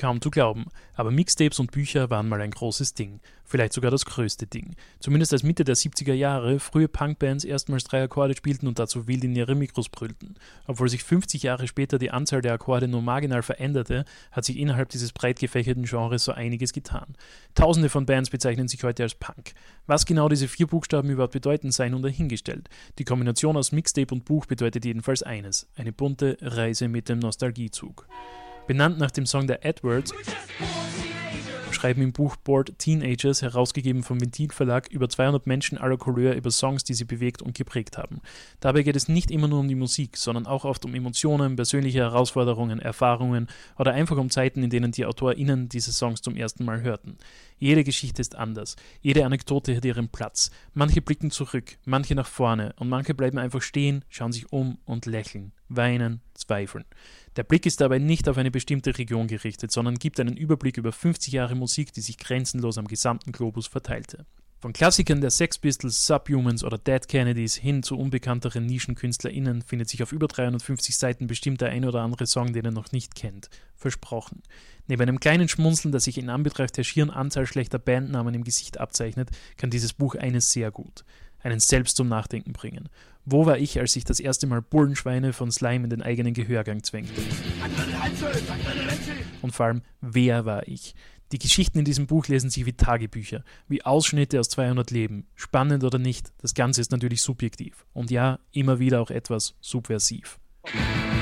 kaum zu glauben, aber Mixtapes und Bücher waren mal ein großes Ding. Vielleicht sogar das größte Ding. Zumindest als Mitte der 70er Jahre frühe Punkbands erstmals 3 Akkorde spielten und dazu wild in ihre Mikros brüllten. Obwohl sich 50 Jahre später die Anzahl der Akkorde nur marginal veränderte, hat sich innerhalb dieses breit gefächerten Genres so einiges getan. Tausende von Bands bezeichnen sich heute als Punk. Was genau diese 4 Buchstaben überhaupt bedeuten, sei nun dahingestellt. Die Kombination aus Mixtape und Buch bedeutet jedenfalls eines: eine bunte Reise mit dem Nostalgiezug. Benannt nach dem Song der Edwards schreiben im Buch Bored Teenagers, herausgegeben vom Ventil Verlag, über 200 Menschen aller Couleur über Songs, die sie bewegt und geprägt haben. Dabei geht es nicht immer nur um die Musik, sondern auch oft um Emotionen, persönliche Herausforderungen, Erfahrungen oder einfach um Zeiten, in denen die AutorInnen diese Songs zum ersten Mal hörten. Jede Geschichte ist anders, jede Anekdote hat ihren Platz. Manche blicken zurück, manche nach vorne und manche bleiben einfach stehen, schauen sich um und lächeln, weinen, zweifeln. Der Blick ist dabei nicht auf eine bestimmte Region gerichtet, sondern gibt einen Überblick über 50 Jahre Musik, die sich grenzenlos am gesamten Globus verteilte. Von Klassikern der Sex Pistols, Subhumans oder Dead Kennedys hin zu unbekannteren NischenkünstlerInnen findet sich auf über 350 Seiten bestimmt der ein oder andere Song, den ihr noch nicht kennt. Versprochen. Neben einem kleinen Schmunzeln, das sich in Anbetracht der schieren Anzahl schlechter Bandnamen im Gesicht abzeichnet, kann dieses Buch eines sehr gut: einen selbst zum Nachdenken bringen. Wo war ich, als ich das erste Mal Bullenschweine von Slime in den eigenen Gehörgang zwängte? Und vor allem, wer war ich? Die Geschichten in diesem Buch lesen sich wie Tagebücher, wie Ausschnitte aus 200 Leben. Spannend oder nicht, das Ganze ist natürlich subjektiv. Und ja, immer wieder auch etwas subversiv.